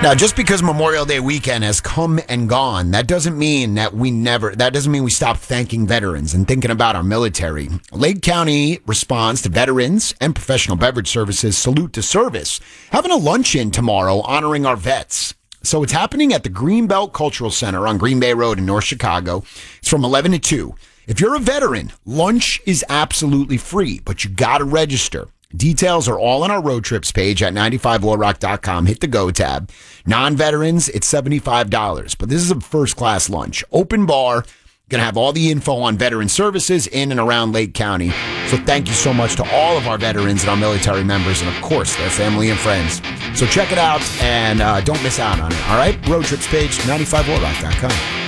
Now, just because Memorial Day weekend has come and gone, that doesn't mean we stop thanking veterans and thinking about our military. Lake County responds to veterans and professional beverage services salute to service, having a luncheon tomorrow honoring our vets. So it's happening at the Greenbelt Cultural Center on Green Bay Road in North Chicago. It's from 11 to 2. If you're a veteran, lunch is absolutely free, but you got to register. Details are all on our road trips page at 95lawrock.com. Hit the go tab. Non-veterans, it's $75, but this is a first-class lunch. Open bar. Going to have all the info on veteran services in and around Lake County. So thank you so much to all of our veterans and our military members and, of course, their family and friends. So check it out and don't miss out on it, all right? Road trips page, 95lawrock.com.